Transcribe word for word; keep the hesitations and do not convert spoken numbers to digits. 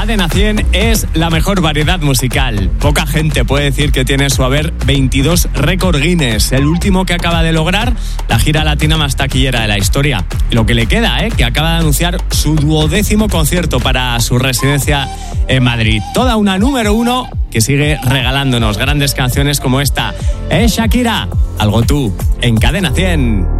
Cadena cien es la mejor variedad musical. Poca gente puede decir que tiene en su haber veintidós récord Guinness, el último que acaba de lograr la gira latina más taquillera de la historia. Y lo que le queda, ¿eh? que acaba de anunciar su duodécimo concierto para su residencia en Madrid. Toda una número uno que sigue regalándonos grandes canciones como esta. ¡Eh, Shakira! Algo tú, en Cadena cien.